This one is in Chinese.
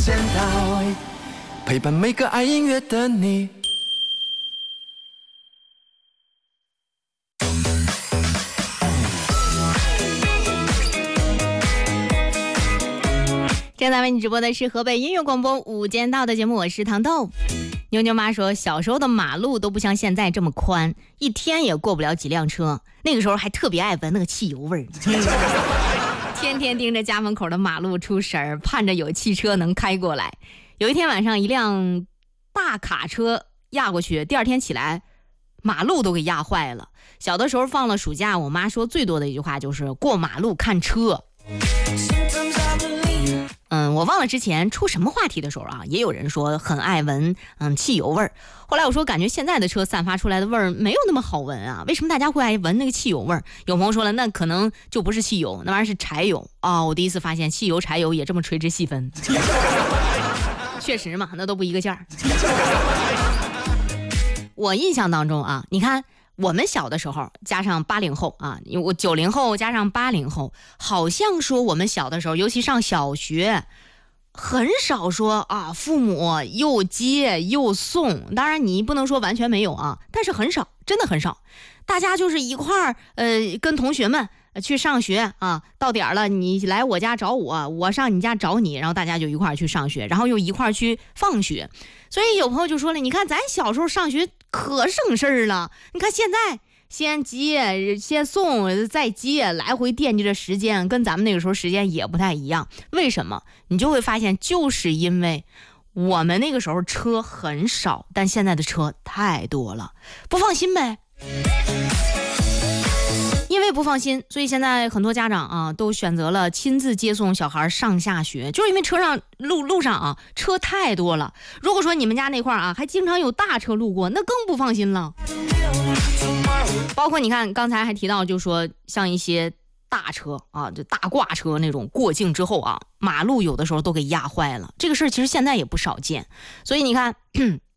见到，陪伴每个爱音乐的你。 正在为你直播的是河北音乐广播午间道的节目，我是糖豆。妞妞妈说，小时候的马路都不像现在这么宽，一天也过不了几辆车。那个时候还特别爱闻那个汽油味儿，天天盯着家门口的马路出神儿，盼着有汽车能开过来。有一天晚上，一辆大卡车压过去，第二天起来，马路都给压坏了。小的时候放了暑假，我妈说最多的一句话就是过马路看车。我忘了之前出什么话题的时候啊，也有人说很爱闻汽油味儿。后来我说感觉现在的车散发出来的味儿没有那么好闻啊，为什么大家会爱闻那个汽油味儿？有朋友说了，那可能就不是汽油，那玩意儿是柴油啊。我第一次发现汽油柴油也这么垂直细分。确实嘛，那都不一个价儿。我印象当中啊，你看我们小的时候加上80后啊，我90后加上80后，好像说我们小的时候，尤其上小学，很少说啊父母又接又送。当然你不能说完全没有啊，但是很少，真的很少。大家就是一块儿跟同学们去上学啊，到点了你来我家找我，我上你家找你，然后大家就一块儿去上学，然后又一块儿去放学。所以有朋友就说了，你看咱小时候上学可省事儿了，你看现在先接先送再接，来回惦记着时间，跟咱们那个时候时间也不太一样。为什么？你就会发现，就是因为我们那个时候车很少，但现在的车太多了，不放心呗。因为不放心，所以现在很多家长啊都选择了亲自接送小孩上下学，就是因为车上路上啊车太多了。如果说你们家那块啊还经常有大车路过，那更不放心了。包括你看刚才还提到，就说像一些大车啊，就大挂车那种过境之后啊，马路有的时候都给压坏了，这个事儿其实现在也不少见。所以你看